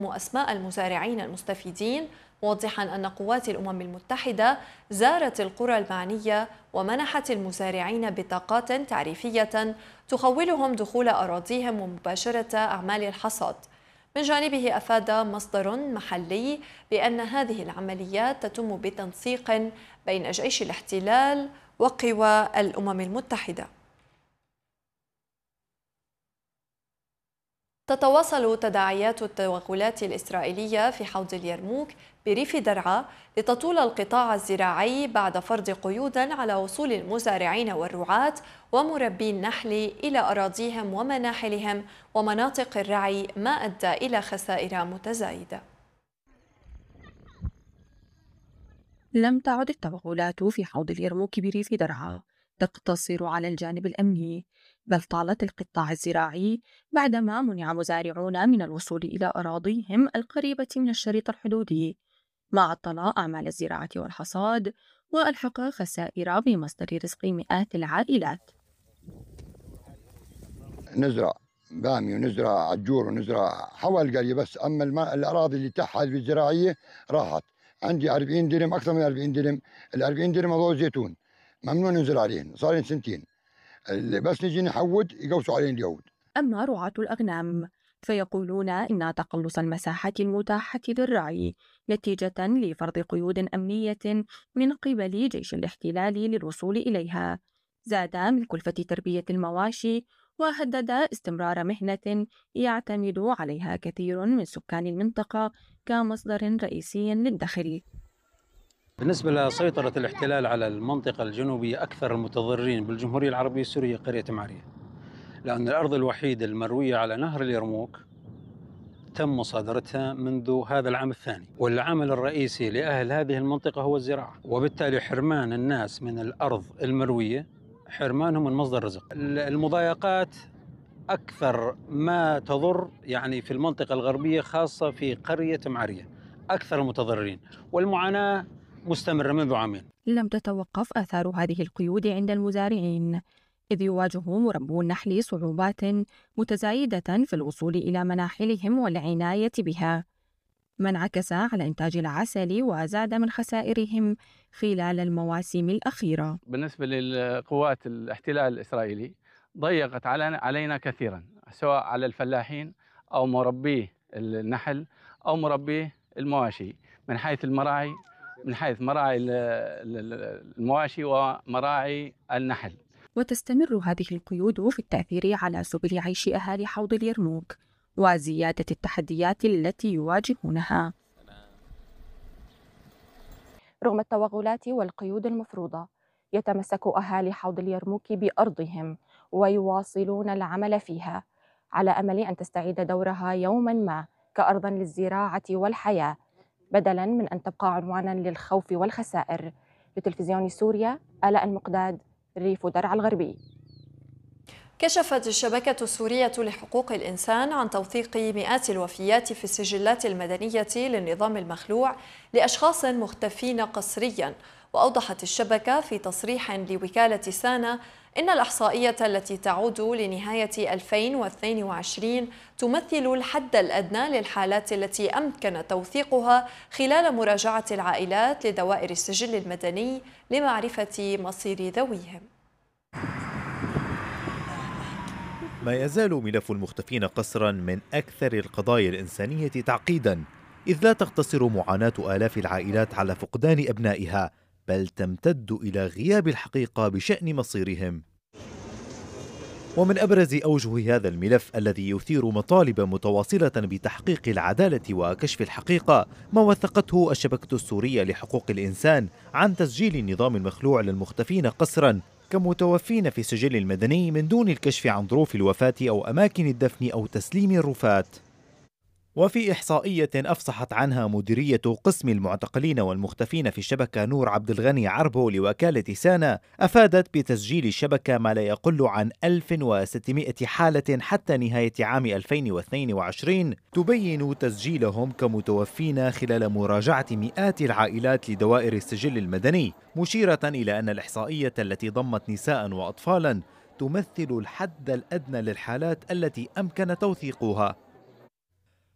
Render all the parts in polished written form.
أسماء المزارعين المستفيدين، موضحا أن قوات الأمم المتحدة زارت القرى المعنية ومنحت المزارعين بطاقات تعريفية تخولهم دخول أراضيهم ومباشرة أعمال الحصاد. من جانبه أفاد مصدر محلي بأن هذه العمليات تتم بتنسيق بين جيش الاحتلال وقوى الأمم المتحدة. تتواصل تداعيات التوغلات الإسرائيلية في حوض اليرموك بريف درعا لتطول القطاع الزراعي بعد فرض قيود على وصول المزارعين والرعاة ومربي النحل إلى أراضيهم ومناحلهم ومناطق الرعي، ما أدى إلى خسائر متزايدة. لم تعد التوغلات في حوض اليرموك بريف درعا تقتصر على الجانب الأمني، بل طالت القطاع الزراعي بعدما منع مزارعون من الوصول إلى أراضيهم القريبة من الشريط الحدودي، ما عطل أعمال الزراعة والحصاد وألحق خسائر بمصدر رزق مئات العائلات. نزرع بامي ونزرع عجور ونزرع حول القرية بس، أما الأراضي اللي تحت الزراعية راحت. عندي 40 دنم، أكثر من 40 دنم. ال 40 دنم هذول زيتون ممنوع ننزل عليهم، صار لهم سنتين بس نجي نحود يقوسوا علينا اليهود. أما رعاة الأغنام فيقولون إن تقلص المساحات المتاحة للرعي نتيجة لفرض قيود أمنية من قبل جيش الاحتلال للوصول إليها زاد من كلفة تربية المواشي، وهدد استمرار مهنة يعتمد عليها كثير من سكان المنطقة كمصدر رئيسي للدخل. بالنسبة لسيطرة الاحتلال على المنطقة الجنوبية، أكثر المتضررين بالجمهورية العربية السورية قرية معرية، لأن الأرض الوحيدة المروية على نهر اليرموك تم مصادرتها منذ هذا العام الثاني، والعمل الرئيسي لأهل هذه المنطقة هو الزراعة، وبالتالي حرمان الناس من الأرض المروية حرمانهم من مصدر رزق. المضايقات أكثر ما تضر يعني في المنطقة الغربية، خاصة في قرية معرية أكثر المتضررين، والمعاناة مستمرة منذ عامين. لم تتوقف آثار هذه القيود عند المزارعين، إذ يواجه مربو النحل صعوبات متزايدة في الوصول إلى مناحلهم والعناية بها، ما انعكس على إنتاج العسل وزاد من خسائرهم خلال المواسم الأخيرة. بالنسبة للقوات الاحتلال الإسرائيلي ضيقت علينا كثيرا، سواء على الفلاحين أو مربي النحل أو مربي المواشي، من حيث المراعي، من حيث مراعي المواشي ومراعي النحل. وتستمر هذه القيود في التأثير على سبل عيش أهالي حوض اليرموك وزيادة التحديات التي يواجهونها. رغم التوغلات والقيود المفروضة، يتمسك أهالي حوض اليرموك بأرضهم ويواصلون العمل فيها على أمل أن تستعيد دورها يوما ما كأرض للزراعة والحياة، بدلا من أن تبقى عنوانا للخوف والخسائر. لتلفزيون سوريا، آلاء المقداد، ريف درعا الغربي. كشفت الشبكة السورية لحقوق الإنسان عن توثيق مئات الوفيات في السجلات المدنية للنظام المخلوع لأشخاص مختفين قسريا. وأوضحت الشبكة في تصريح لوكالة سانا إن الإحصائية التي تعود لنهاية 2022 تمثل الحد الأدنى للحالات التي أمكن توثيقها خلال مراجعة العائلات لدوائر السجل المدني لمعرفة مصير ذويهم. ما يزال ملف المختفين قسرا من أكثر القضايا الإنسانية تعقيدا، إذ لا تقتصر معاناة آلاف العائلات على فقدان أبنائها، بل تمتد إلى غياب الحقيقة بشأن مصيرهم. ومن أبرز أوجه هذا الملف الذي يثير مطالب متواصلة بتحقيق العدالة وكشف الحقيقة ما وثقته الشبكة السورية لحقوق الإنسان عن تسجيل النظام المخلوع للمختفين قسرا كمتوفين في السجل المدني من دون الكشف عن ظروف الوفاة أو أماكن الدفن أو تسليم الرفات. وفي إحصائية أفصحت عنها مديرية قسم المعتقلين والمختفين في الشبكة نور عبد الغني عربو لوكالة سانا، أفادت بتسجيل الشبكة ما لا يقل عن 1600 حالة حتى نهاية عام 2022 تبين تسجيلهم كمتوفين خلال مراجعة مئات العائلات لدوائر السجل المدني، مشيرة إلى أن الإحصائية التي ضمت نساء وأطفالا تمثل الحد الأدنى للحالات التي أمكن توثيقها.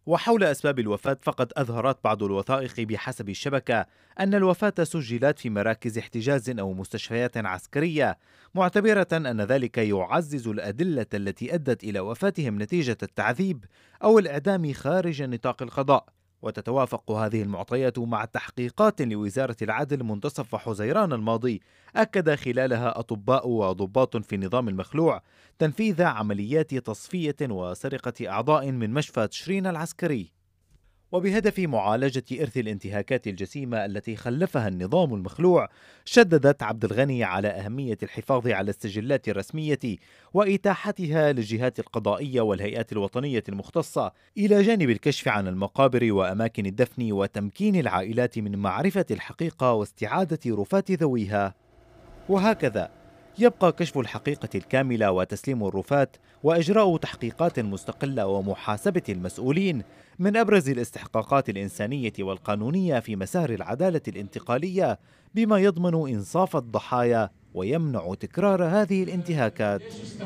وحول أسباب الوفاة فقد أظهرت بعض الوثائق بحسب الشبكة أن الوفاة سجلت في مراكز احتجاز أو مستشفيات عسكرية، معتبرة أن ذلك يعزز الأدلة التي أدت إلى وفاتهم نتيجة التعذيب أو الإعدام خارج نطاق القضاء. وتتوافق هذه المعطيات مع تحقيقات لوزارة العدل منتصف حزيران الماضي أكد خلالها أطباء وضباط في النظام المخلوع تنفيذ عمليات تصفية وسرقة أعضاء من مشفى تشرين العسكري، وبهدف معالجة إرث الانتهاكات الجسيمة التي خلفها النظام المخلوع. شددت عبد الغني على أهمية الحفاظ على السجلات الرسمية وإتاحتها للجهات القضائية والهيئات الوطنية المختصة، إلى جانب الكشف عن المقابر وأماكن الدفن وتمكين العائلات من معرفة الحقيقة واستعادة رفات ذويها. وهكذا يبقى كشف الحقيقة الكاملة وتسليم الرفات وإجراء تحقيقات مستقلة ومحاسبة المسؤولين من أبرز الاستحقاقات الإنسانية والقانونية في مسار العدالة الانتقالية، بما يضمن إنصاف الضحايا ويمنع تكرار هذه الانتهاكات.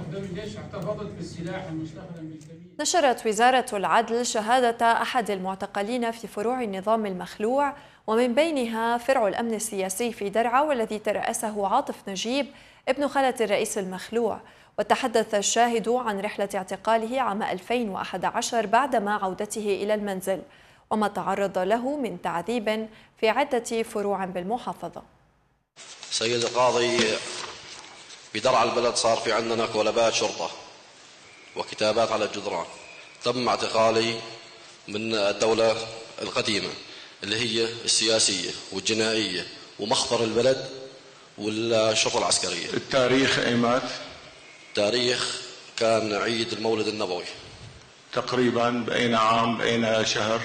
نشرت وزارة العدل شهادة أحد المعتقلين في فروع النظام المخلوع، ومن بينها فرع الأمن السياسي في درعا والذي ترأسه عاطف نجيب ابن خالة الرئيس المخلوع. وتحدث الشاهد عن رحلة اعتقاله عام 2011 بعدما عودته إلى المنزل، وما تعرض له من تعذيب في عدة فروع بالمحافظة. سيد القاضي، بدرعا البلد صار في عندنا كولبات شرطة وكتابات على الجدران. تم اعتقالي من الدولة القديمة اللي هي السياسية والجنائية ومخفر البلد والشرطة العسكرية. التاريخ ايمات؟ تاريخ كان عيد المولد النبوي تقريبا بأين عام بأين شهر؟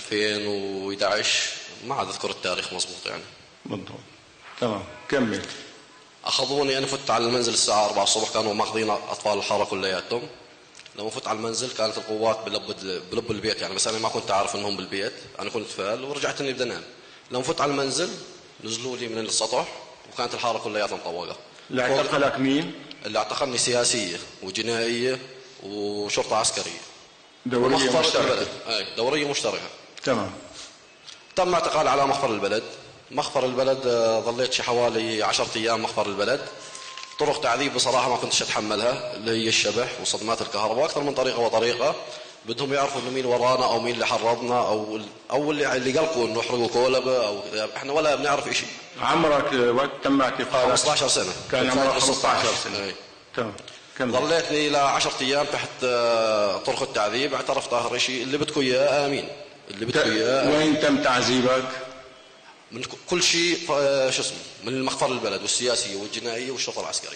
2011، ما عاد اذكر التاريخ مضبوط يعني. بالضبط. تمام، كمل. اخذوني، انا فت على المنزل الساعة 4 الصبح، كانوا ماخذين اطفال الحارة كلياتهم. لما فت على المنزل كانت القوات بلب البيت يعني، بس انا ما كنت عارف انهم بالبيت، انا كنت فال ورجعت اني بدي انام. لما فت على المنزل نزلوا لي من السطح وكانت الحارة كلياتها مطوقة. اللي اعتقلك مين؟ اللي اعتقلني سياسية وجنائية وشرطة عسكرية. دورية مشتركة. اي دورية مشتركة. تمام. تم اعتقال على مخفر البلد. مخفر البلد ظليت شي حوالي 10 ايام مخفر البلد. طرق تعذيب بصراحة ما كنتش اتحملها، اللي هي الشبح وصدمات الكهرباء، اكثر من طريقة وطريقة. بدهم يعرفوا انه مين ورانا او مين اللي حرضنا او اللي قلقوا انه يحرقوا كولبة، او احنا ولا بنعرف شيء. عمرك وقت تم اعتقالك؟ 15 سنة. كان عمرك 15 سنة. تمام. ظليتني ل 10 ايام تحت طرق التعذيب. اعترفت اخر شيء اللي بدكم اياه امين، اللي بدكم اياه. وين تم تعذيبك؟ من كل شيء، شو اسمه، من المخفر البلد والسياسية والجنائية والشرطة العسكرية.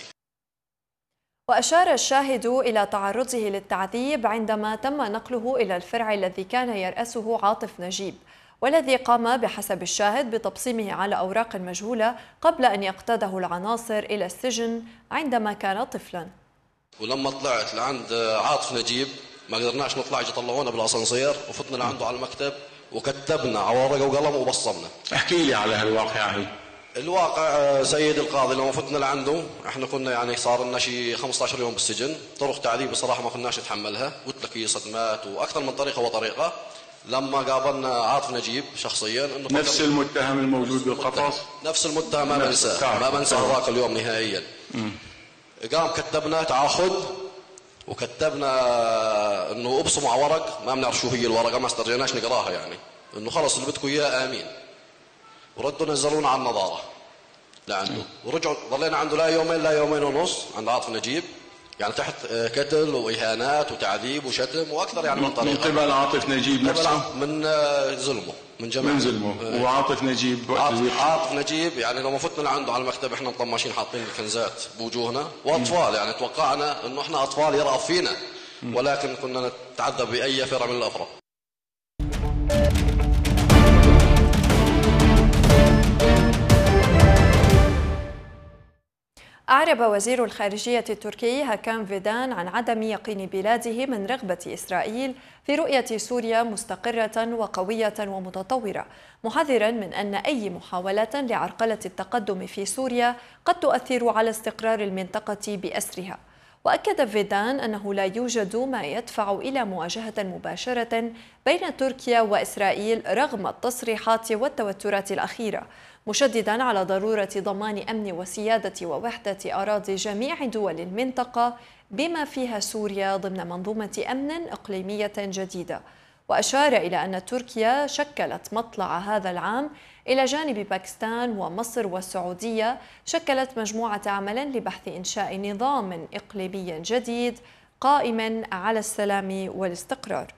وأشار الشاهد إلى تعرضه للتعذيب عندما تم نقله إلى الفرع الذي كان يرأسه عاطف نجيب، والذي قام بحسب الشاهد بتبصيمه على أوراق مجهولة قبل أن يقتاده العناصر إلى السجن عندما كان طفلا. ولما طلعت لعند عاطف نجيب ما قدرناش نطلع، اجى طلعونا بالاسانسير وفتنا لعنده على المكتب وكتبنا على ورقه وقلم وبصمنا. احكي لي على هالواقع. هي الواقع سيد القاضي، لما فتنا لعنده احنا كنا يعني صار لنا شيء 15 يوم بالسجن. طرق تعذيب بصراحه ما كناش نتحملها، قلت لك هي صدمات واكثر من طريقه وطريقه. لما قابلنا عاطف نجيب شخصيا انه نفس المتهم الموجود بالقفص، نفس المتهم، ما بنساه، ما بنسى هذاك اليوم نهائيا. قام كتبنا تعاقد وكتبنا انه ابصموا على ورق، ما بنعرف شو هي الورقه، ما استرجعناش نقراها يعني، انه خلص اللي بدكم اياه امين. وردوا نزلونا على النظاره لعنده، ورجعوا ضلينا عنده لا يومين لا يومين ونص عند عاطف نجيب، يعني تحت كتل واهانات وتعذيب وشتم واكثر يعني من طريقه. من قبل عاطف نجيب نفسه؟ من ظلمه، من جماعه، من ظلمه. وعاطف نجيب عاطف نجيب يعني لما فتنا لعنده على المكتب احنا مطمشين حاطين الكنزات بوجوهنا واطفال، يعني توقعنا انه احنا اطفال يرأف فينا، ولكن كنا نتعذب باي فرع من الافرع. أعرب وزير الخارجية التركي هاكان فيدان عن عدم يقين بلاده من رغبة إسرائيل في رؤية سوريا مستقرة وقوية ومتطورة، محذرا من أن أي محاولة لعرقلة التقدم في سوريا قد تؤثر على استقرار المنطقة بأسرها. وأكد فيدان أنه لا يوجد ما يدفع إلى مواجهة مباشرة بين تركيا وإسرائيل رغم التصريحات والتوترات الأخيرة، مشددا على ضرورة ضمان أمن وسيادة ووحدة أراضي جميع دول المنطقة بما فيها سوريا ضمن منظومة أمن إقليمية جديدة. وأشار إلى أن تركيا شكلت مطلع هذا العام إلى جانب باكستان ومصر والسعودية شكلت مجموعة عمل لبحث إنشاء نظام إقليمي جديد قائم على السلام والاستقرار.